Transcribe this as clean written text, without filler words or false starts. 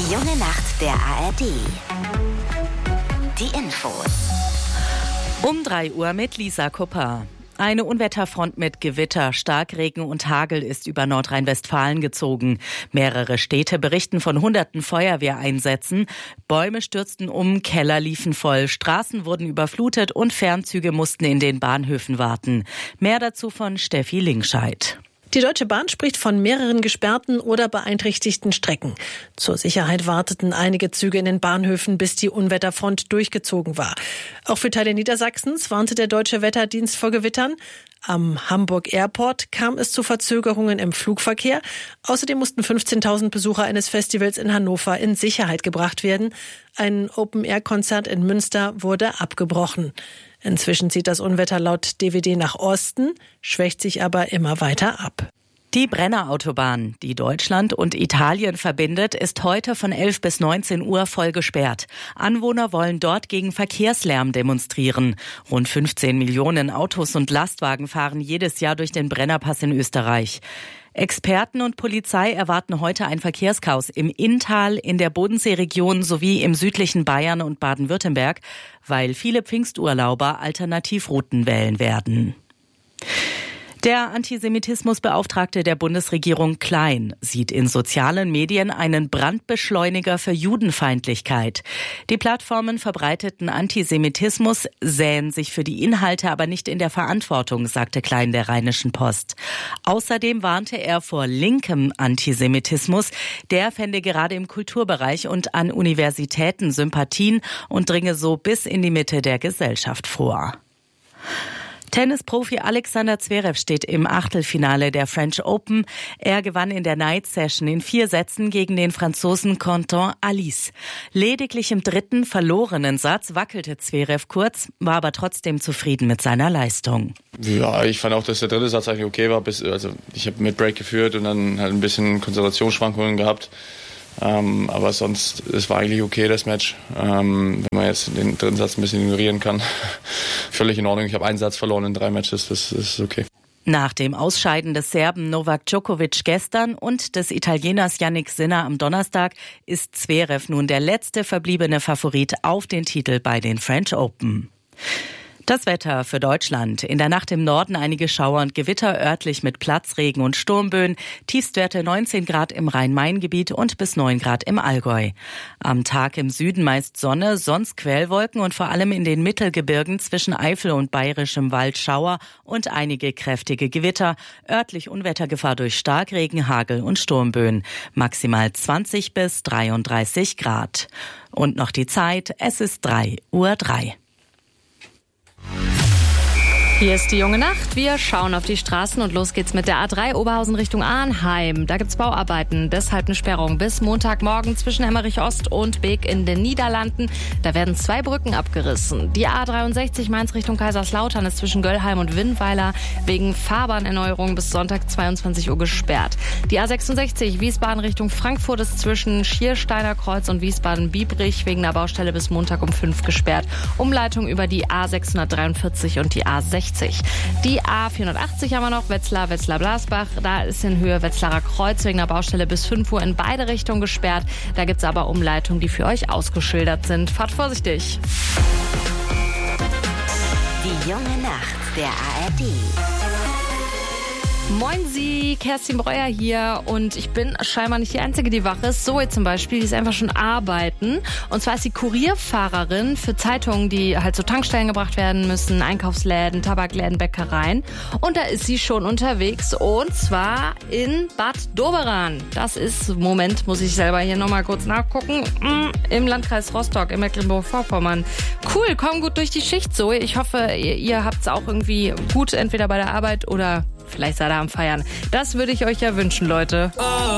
Die junge Nacht der ARD. Die Infos. Um 3 Uhr mit Lisa Kupper. Eine Unwetterfront mit Gewitter, Starkregen und Hagel ist über Nordrhein-Westfalen gezogen. Mehrere Städte berichten von hunderten Feuerwehreinsätzen. Bäume stürzten um, Keller liefen voll, Straßen wurden überflutet und Fernzüge mussten in den Bahnhöfen warten. Mehr dazu von Steffi Lingscheid. Die Deutsche Bahn spricht von mehreren gesperrten oder beeinträchtigten Strecken. Zur Sicherheit warteten einige Züge in den Bahnhöfen, bis die Unwetterfront durchgezogen war. Auch für Teile Niedersachsens warnte der Deutsche Wetterdienst vor Gewittern. Am Hamburg Airport kam es zu Verzögerungen im Flugverkehr. Außerdem mussten 15.000 Besucher eines Festivals in Hannover in Sicherheit gebracht werden. Ein Open-Air-Konzert in Münster wurde abgebrochen. Inzwischen zieht das Unwetter laut DWD nach Osten, schwächt sich aber immer weiter ab. Die Brennerautobahn, die Deutschland und Italien verbindet, ist heute von 11 bis 19 Uhr voll gesperrt. Anwohner wollen dort gegen Verkehrslärm demonstrieren. Rund 15 Millionen Autos und Lastwagen fahren jedes Jahr durch den Brennerpass in Österreich. Experten und Polizei erwarten heute ein Verkehrschaos im Inntal, in der Bodenseeregion sowie im südlichen Bayern und Baden-Württemberg, weil viele Pfingsturlauber Alternativrouten wählen werden. Der Antisemitismusbeauftragte der Bundesregierung Klein sieht in sozialen Medien einen Brandbeschleuniger für Judenfeindlichkeit. Die Plattformen verbreiteten Antisemitismus, sähen sich für die Inhalte aber nicht in der Verantwortung, sagte Klein der Rheinischen Post. Außerdem warnte er vor linkem Antisemitismus. Der fände gerade im Kulturbereich und an Universitäten Sympathien und dringe so bis in die Mitte der Gesellschaft vor. Tennisprofi Alexander Zverev steht im Achtelfinale der French Open. Er gewann in der Night Session in 4 Sätzen gegen den Franzosen Quentin Halys. Lediglich im 3. verlorenen Satz wackelte Zverev kurz, war aber trotzdem zufrieden mit seiner Leistung. Ja, ich fand auch, dass der 3. Satz eigentlich okay war. Ich habe mit Break geführt und dann halt ein bisschen Konzentrationsschwankungen gehabt. Aber sonst, es war eigentlich okay, das Match. Wenn man jetzt den 3. Satz ein bisschen ignorieren kann, völlig in Ordnung. Ich habe einen Satz verloren in 3 Matches, das ist okay. Nach dem Ausscheiden des Serben Novak Djokovic gestern und des Italieners Jannik Sinner am Donnerstag ist Zverev nun der letzte verbliebene Favorit auf den Titel bei den French Open. Das Wetter für Deutschland. In der Nacht im Norden einige Schauer und Gewitter, örtlich mit Platzregen und Sturmböen. Tiefstwerte 19 Grad im Rhein-Main-Gebiet und bis 9 Grad im Allgäu. Am Tag im Süden meist Sonne, sonst Quellwolken und vor allem in den Mittelgebirgen zwischen Eifel und Bayerischem Wald Schauer und einige kräftige Gewitter. Örtlich Unwettergefahr durch Starkregen, Hagel und Sturmböen. Maximal 20 bis 33 Grad. Und noch die Zeit, es ist 3:03 Uhr. Hier ist die junge Nacht. Wir schauen auf die Straßen und los geht's mit der A3 Oberhausen Richtung Arnheim. Da gibt's Bauarbeiten, deshalb eine Sperrung bis Montagmorgen zwischen Emmerich Ost und Beek in den Niederlanden. Da werden 2 Brücken abgerissen. Die A63 Mainz Richtung Kaiserslautern ist zwischen Göllheim und Winnweiler wegen Fahrbahnerneuerung bis Sonntag 22 Uhr gesperrt. Die A66 Wiesbaden Richtung Frankfurt ist zwischen Schiersteiner Kreuz und Wiesbaden-Biebrich wegen der Baustelle bis Montag um 5 gesperrt. Umleitung über die A643 und die A60. Die A480 haben wir noch, Wetzlar-Blasbach. Da ist in Höhe Wetzlarer Kreuz wegen der Baustelle bis 5 Uhr in beide Richtungen gesperrt. Da gibt es aber Umleitungen, die für euch ausgeschildert sind. Fahrt vorsichtig. Die junge Nacht der ARD. Moin Sie, Kerstin Breuer hier und ich bin scheinbar nicht die Einzige, die wach ist. Zoe zum Beispiel, die ist einfach schon arbeiten. Und zwar ist sie Kurierfahrerin für Zeitungen, die halt zu Tankstellen gebracht werden müssen, Einkaufsläden, Tabakläden, Bäckereien. Und da ist sie schon unterwegs und zwar in Bad Doberan. Das ist, Moment, muss ich selber hier nochmal kurz nachgucken, im Landkreis Rostock, in Mecklenburg-Vorpommern. Cool, komm gut durch die Schicht, Zoe. Ich hoffe, ihr habt es auch irgendwie gut, entweder bei der Arbeit oder vielleicht seid ihr am Feiern. Das würde ich euch ja wünschen, Leute.